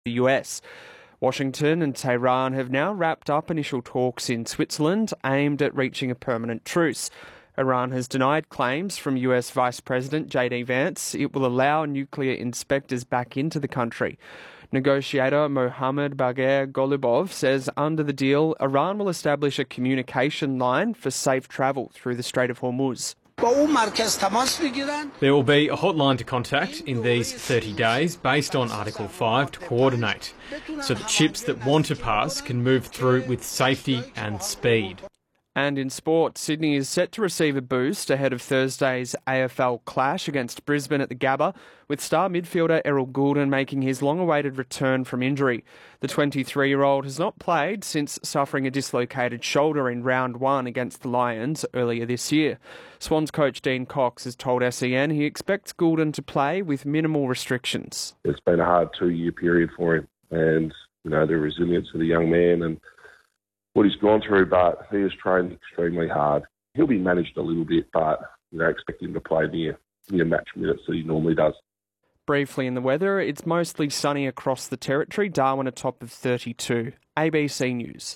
the US. Washington and Tehran have now wrapped up initial talks in Switzerland aimed at reaching a permanent truce. Iran has denied claims from US Vice President J.D. Vance it will allow nuclear inspectors back into the country. Negotiator Mohammad Bagher Golubov says under the deal, Iran will establish a communication line for safe travel through the Strait of Hormuz. There will be a hotline to contact in these 30 days based on Article 5 to coordinate, so that ships that want to pass can move through with safety and speed. And in sport, Sydney is set to receive a boost ahead of Thursday's AFL clash against Brisbane at the Gabba, with star midfielder Errol Goulden making his long-awaited return from injury. The 23-year-old has not played since suffering a dislocated shoulder in round 1 against the Lions earlier this year. Swans coach Dean Cox has told SEN he expects Goulden to play with minimal restrictions. It's been a hard 2-year period for him, and the resilience of the young man and what he's gone through, but he has trained extremely hard. He'll be managed a little bit, but expect him to play near match minutes that he normally does. Briefly in the weather, it's mostly sunny across the territory. Darwin a top of 32. ABC News.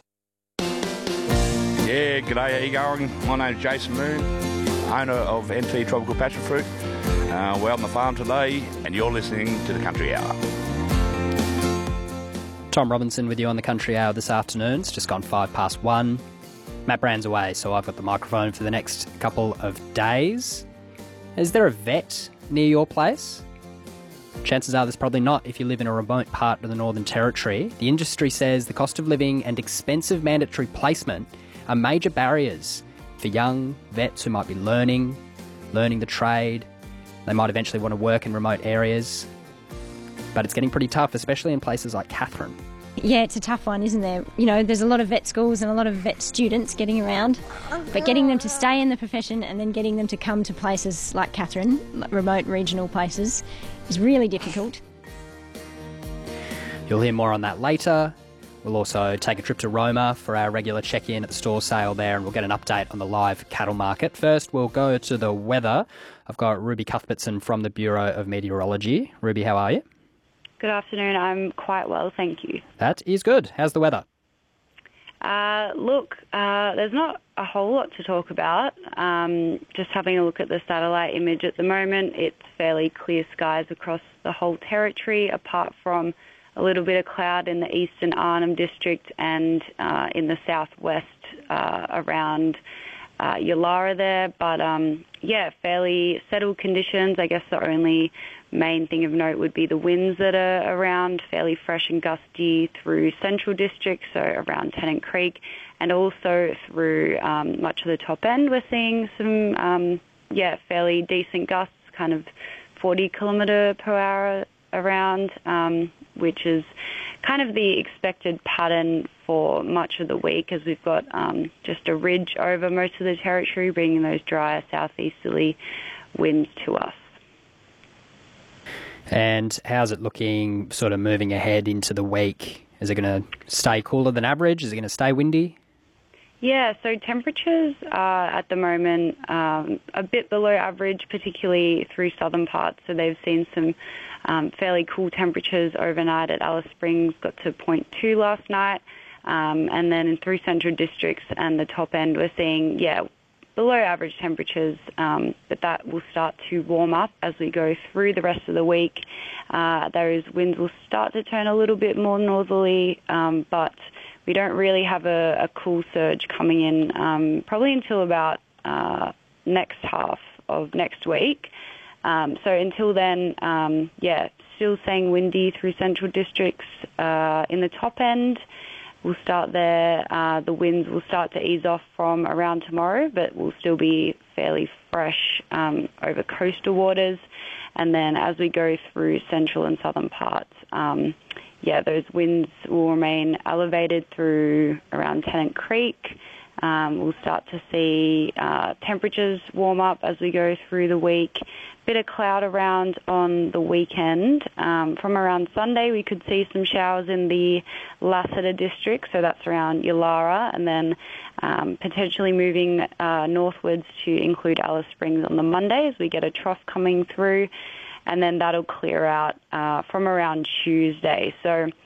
Yeah, g'day, how you going? My name's Jason Moon, owner of NT Tropical Passion Fruit. We're out on the farm today, and you're listening to the Country Hour. Tom Robinson with you on the Country Hour this afternoon. It's just gone 1:05. Matt Brand's away, so I've got the microphone for the next couple of days. Is there a vet near your place? Chances are there's probably not if you live in a remote part of the Northern Territory. The industry says the cost of living and expensive mandatory placement are major barriers for young vets who might be learning the trade. They might eventually want to work in remote areas. But it's getting pretty tough, especially in places like Katherine. Yeah, it's a tough one, isn't there? There's a lot of vet schools and a lot of vet students getting around, but getting them to stay in the profession and then getting them to come to places like Katherine, like remote regional places, is really difficult. You'll hear more on that later. We'll also take a trip to Roma for our regular check-in at the store sale there, and we'll get an update on the live cattle market. First, we'll go to the weather. I've got Ruby Cuthbertson from the Bureau of Meteorology. Ruby, how are you? Good afternoon. I'm quite well, thank you. That is good. How's the weather? There's not a whole lot to talk about. Just having a look at the satellite image at the moment, it's fairly clear skies across the whole territory, apart from a little bit of cloud in the eastern Arnhem district and in the southwest around Yulara there. But, fairly settled conditions. I guess the only main thing of note would be the winds that are around, fairly fresh and gusty through central district, so around Tennant Creek, and also through much of the top end. We're seeing some, fairly decent gusts, kind of 40 kilometre per hour around, which is kind of the expected pattern for much of the week, as we've got just a ridge over most of the territory, bringing those drier southeasterly winds to us. And how's it looking sort of moving ahead into the week? Is it going to stay cooler than average? Is it going to stay windy? Yeah, so temperatures are at the moment a bit below average, particularly through southern parts. So they've seen some fairly cool temperatures overnight at Alice Springs, got to 0.2 last night. And then through central districts and the top end, we're seeing, below average temperatures, but that will start to warm up as we go through the rest of the week. Those winds will start to turn a little bit more northerly, but we don't really have a cool surge coming in probably until about next half of next week. So until then, still staying windy through central districts. In the top end, we'll start there. The winds will start to ease off from around tomorrow, but will still be fairly fresh over coastal waters. And then as we go through central and southern parts, those winds will remain elevated through around Tennant Creek. We'll start to see temperatures warm up as we go through the week. Bit of cloud around on the weekend. From around Sunday, we could see some showers in the Lassiter district, so that's around Yulara, and then potentially moving northwards to include Alice Springs on the Monday as we get a trough coming through. and then that'll clear out from around Tuesday. So